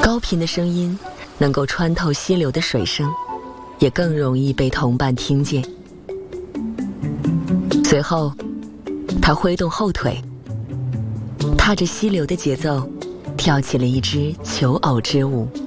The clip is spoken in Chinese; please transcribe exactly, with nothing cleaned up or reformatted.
高频的声音能够穿透溪流的水声，也更容易被同伴听见。随后，他挥动后腿，踏着溪流的节奏，跳起了一支求偶之舞。